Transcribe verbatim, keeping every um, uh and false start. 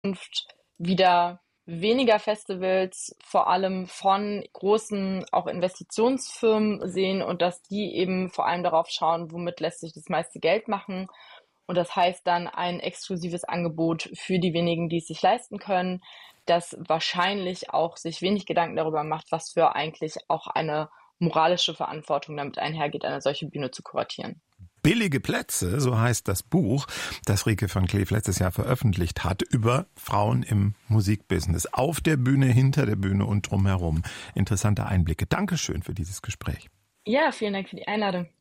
wieder weniger Festivals, vor allem von großen auch Investitionsfirmen sehen und dass die eben vor allem darauf schauen, womit lässt sich das meiste Geld machen. Und das heißt dann ein exklusives Angebot für die wenigen, die es sich leisten können, das wahrscheinlich auch sich wenig Gedanken darüber macht, was für eigentlich auch eine moralische Verantwortung damit einhergeht, eine solche Bühne zu kuratieren. Billige Plätze, so heißt das Buch, das Rieke van Kleef letztes Jahr veröffentlicht hat, über Frauen im Musikbusiness. Auf der Bühne, hinter der Bühne und drumherum. Interessante Einblicke. Dankeschön für dieses Gespräch. Ja, vielen Dank für die Einladung.